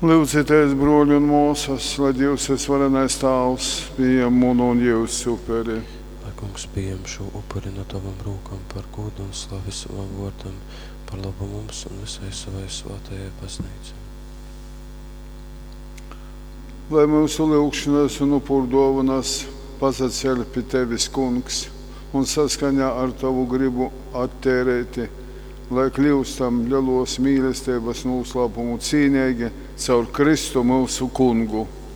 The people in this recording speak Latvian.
Lūdzieties, broļi un mūsas, lai Dievs visvarenais Tēvs pieņem mūnu un Jēzus upuri. Lai Kungs pieņem šo upuri no tavam rūkam par godu un slavu savam vārdam, par labu mums un visai savai svētajai baznīcai. Lai mūsu lūgšanas un upuru dāvanas pasaceļ pie Tevis, Kungs, un saskaņā ar Tavu gribu attērēti, lai kļūstam lielos mīlestības noslēpumu cīnīgi caur Kristu mūsu Kungu.